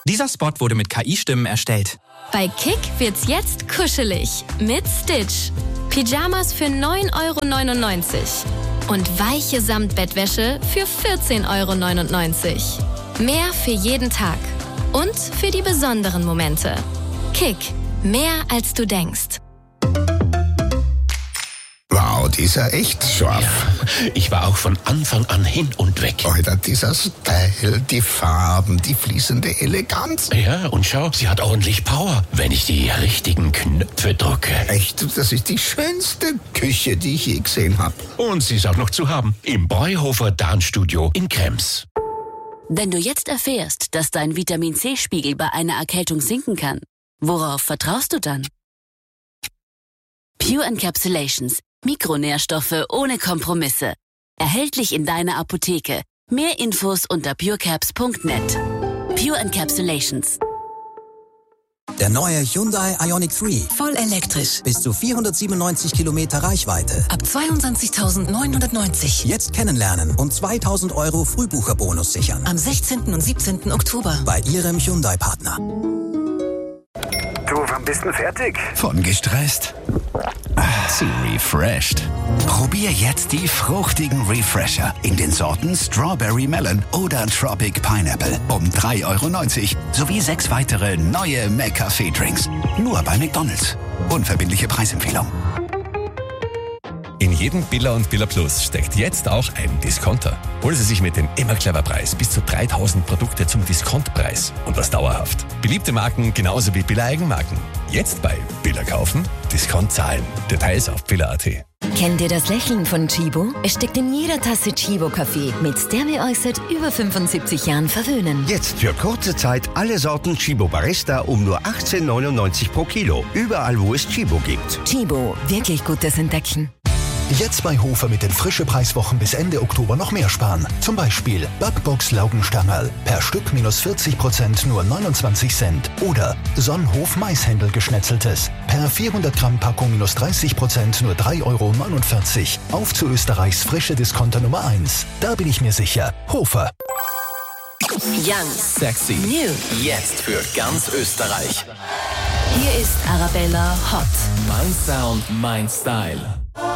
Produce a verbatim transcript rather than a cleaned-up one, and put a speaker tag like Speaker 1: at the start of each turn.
Speaker 1: Dieser Spot wurde mit K I-Stimmen erstellt.
Speaker 2: Bei Kick wird's jetzt kuschelig mit Stitch. Pyjamas für neun Euro neunundneunzig und weiche Samtbettwäsche für vierzehn Euro neunundneunzig. Mehr für jeden Tag und für die besonderen Momente. Kick, mehr als du denkst.
Speaker 3: Wow, dieser echt scharf.
Speaker 4: Ja, ich war auch von Anfang an hin und weg.
Speaker 3: Alter, dieser Style, die Farben, die fließende Eleganz.
Speaker 4: Ja, und schau, sie hat ordentlich Power, wenn ich die richtigen Knöpfe drücke.
Speaker 3: Echt, das ist die schönste Küche, die ich je gesehen habe.
Speaker 4: Und sie ist auch noch zu haben im Breuhofer Darnstudio in Krems.
Speaker 5: Wenn du jetzt erfährst, dass dein Vitamin-C-Spiegel bei einer Erkältung sinken kann, worauf vertraust du dann? Pure Encapsulations. Mikronährstoffe ohne Kompromisse. Erhältlich in deiner Apotheke. Mehr Infos unter purecaps punkt net. Pure Encapsulations.
Speaker 6: Der neue Hyundai Ioniq drei.
Speaker 7: Voll elektrisch.
Speaker 6: Bis zu vierhundertsiebenundneunzig Kilometer Reichweite.
Speaker 7: Ab zweiundzwanzigtausendneunhundertneunzig.
Speaker 6: Jetzt kennenlernen und zweitausend Euro Frühbucherbonus sichern.
Speaker 7: Am sechzehnten und siebzehnten Oktober.
Speaker 6: Bei Ihrem Hyundai-Partner.
Speaker 8: Du, wann bist du fertig?
Speaker 9: Von gestresst zu refreshed. Probier jetzt die fruchtigen Refresher in den Sorten Strawberry Melon oder Tropic Pineapple um drei Euro neunzig sowie sechs weitere neue McCafé-Drinks. Nur bei McDonald's. Unverbindliche Preisempfehlung.
Speaker 10: In jedem Billa und Billa Plus steckt jetzt auch ein Discounter. Holen Sie sich mit dem Immer Clever Preis bis zu dreitausend Produkte zum Diskontpreis und das dauerhaft. Beliebte Marken genauso wie Billa Eigenmarken. Jetzt bei Billa kaufen, Discount zahlen. Details auf billa punkt at.
Speaker 11: Kennt ihr das Lächeln von Chibo? Es steckt in jeder Tasse Chibo-Kaffee, mit der wir euch seit über fünfundsiebzig Jahren verwöhnen.
Speaker 12: Jetzt für kurze Zeit alle Sorten Chibo Barista um nur achtzehn neunundneunzig pro Kilo. Überall, wo es Chibo gibt.
Speaker 11: Chibo, wirklich gutes Entdecken.
Speaker 13: Jetzt bei Hofer mit den frische Preiswochen bis Ende Oktober noch mehr sparen. Zum Beispiel Backbox Laugenstangerl. Per Stück minus vierzig Prozent nur neunundzwanzig Cent. Oder Sonnenhof Maishändel geschnetzeltes. Per vierhundert Gramm Packung minus dreißig Prozent nur drei Euro neunundvierzig. Auf zu Österreichs frische Discounter Nummer eins. Da bin ich mir sicher. Hofer.
Speaker 2: Young,
Speaker 1: Sexy,
Speaker 2: new.
Speaker 1: jetzt für ganz Österreich.
Speaker 2: Hier ist Arabella Hot.
Speaker 1: Mein Sound, mein Style.